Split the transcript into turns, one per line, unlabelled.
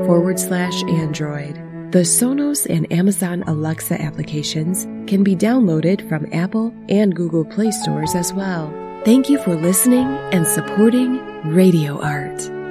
Sonos/Android. The Sonos and Amazon Alexa applications can be downloaded from Apple and Google Play stores as well. Thank you for listening and supporting Radio Art.